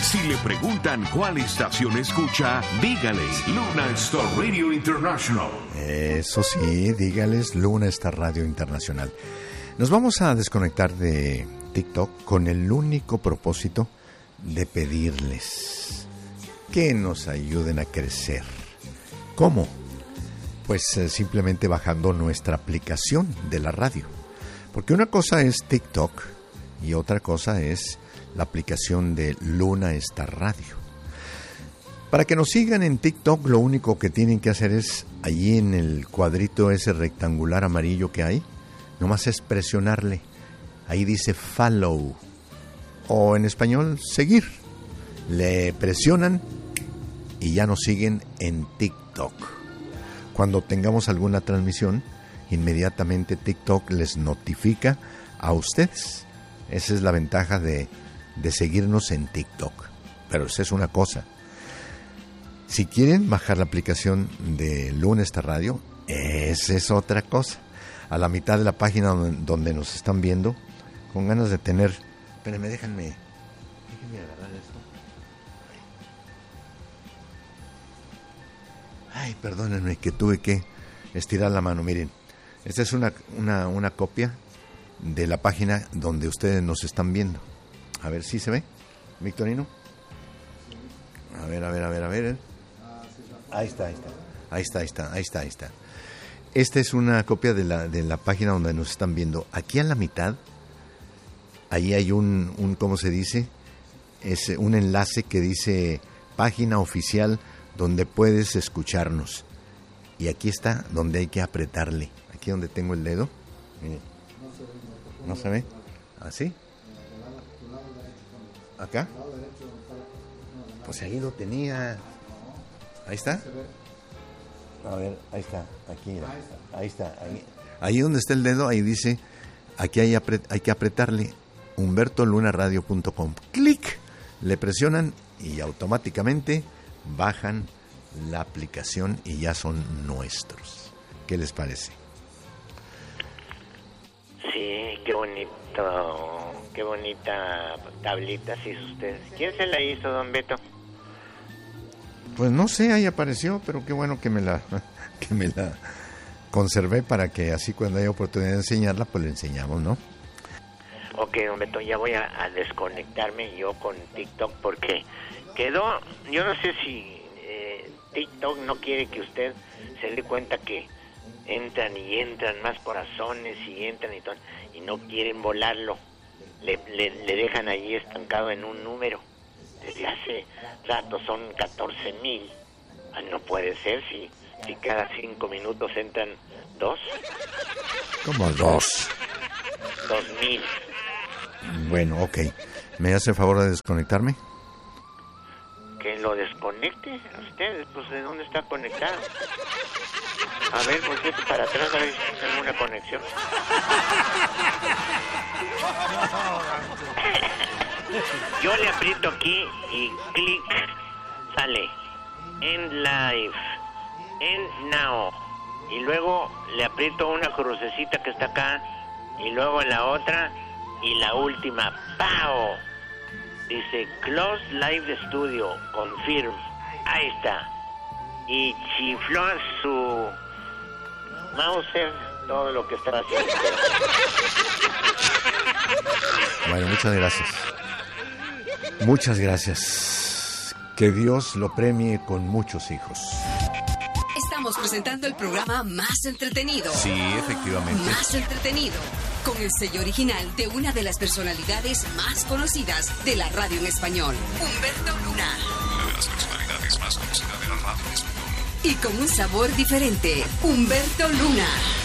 Si le preguntan cuál estación escucha, dígales Luna Star Radio International. Eso sí, dígales Luna Star Radio Internacional. Nos vamos a desconectar de TikTok con el único propósito de pedirles que nos ayuden a crecer. ¿Cómo? Pues simplemente bajando nuestra aplicación de la radio. Porque una cosa es TikTok y otra cosa es la aplicación de Luna Star Radio. Para que nos sigan en TikTok, lo único que tienen que hacer es, allí en el cuadrito ese rectangular amarillo que hay, nomás es presionarle. Ahí dice follow, o en español, seguir. Le presionan y ya nos siguen en TikTok. Cuando tengamos alguna transmisión, inmediatamente TikTok les notifica a ustedes. Esa es la ventaja de seguirnos en TikTok. Pero esa es una cosa. Si quieren bajar la aplicación de Luna Star Radio, esa es otra cosa. A la mitad de la página donde nos están viendo, con ganas de tener... Espérenme, déjenme agarrar esto. Ay, perdónenme que tuve que estirar la mano. Miren, esta es una copia de la página donde ustedes nos están viendo. A ver si se ve, Victorino. A ver. Ahí está. Esta es una copia de la página donde nos están viendo. Aquí a la mitad, ahí hay un ¿cómo se dice? Es un enlace que dice página oficial donde puedes escucharnos. Y aquí está donde hay que apretarle. Aquí donde tengo el dedo. Miren. ¿No se ve? ¿Así? ¿Acá? Pues ahí lo tenía. ¿Ahí está? A ver, ahí está. Aquí, ahí está. Ahí donde está el dedo, ahí dice, aquí hay que apretarle humbertolunaradio.com. ¡Clic! Le presionan y automáticamente bajan la aplicación y ya son nuestros. ¿Qué les parece? Sí, qué bonita tablita se hizo usted. ¿Quién se la hizo, don Beto? Pues no sé, ahí apareció, pero qué bueno que me la conservé para que así cuando haya oportunidad de enseñarla, pues le enseñamos, ¿no? Ok, don Beto, ya voy a desconectarme yo con TikTok porque quedó, yo no sé si TikTok no quiere que usted se dé cuenta que entran y entran más corazones y entran y no quieren volarlo. Le dejan allí estancado en un número. Desde hace rato son 14,000. No puede ser si cada 5 minutos entran 2. ¿Cómo 2? 2,000. Bueno, ok. ¿Me hace el favor de desconectarme? Que lo desconecte a usted, pues ¿de dónde está conectado? A ver, por cierto, para atrás a ver si tengo una conexión. Yo le aprieto aquí y clic, sale en live, en now, y luego le aprieto una crucecita que está acá, y luego la otra, y la última, ¡pau! Dice Close Live Studio, confirm. Ahí está. Y chifló a su Mauser todo lo que estaba haciendo. Bueno, muchas gracias. Muchas gracias. Que Dios lo premie con muchos hijos. Estamos presentando el programa más entretenido. Sí, efectivamente. Más entretenido. Con el sello original de una de las personalidades más conocidas de la radio en español, Humberto Luna. Una de las personalidades más conocidas de la radio en español. Y con un sabor diferente, Humberto Luna.